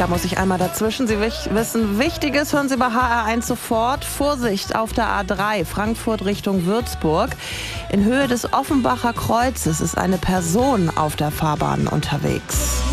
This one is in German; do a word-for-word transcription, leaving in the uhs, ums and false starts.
Da muss ich einmal dazwischen. Sie wissen Wichtiges, hören Sie bei H R eins sofort. Vorsicht auf der A drei, Frankfurt Richtung Würzburg. In Höhe des Offenbacher Kreuzes ist eine Person auf der Fahrbahn unterwegs.